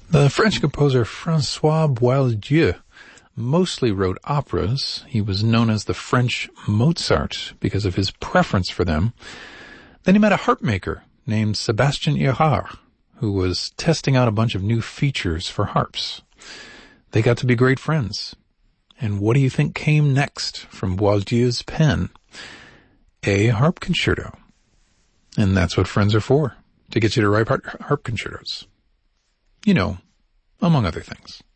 The French composer François Boieldieu mostly wrote operas. He was known as the French Mozart because of his preference for them. Then he met a harp maker named Sébastien Erard, who was testing out a bunch of new features for harps. They got to be great friends. And what do you think came next from Boieldieu's pen? A harp concerto. And that's what friends are for, to get you to write harp concertos. You know, among other things.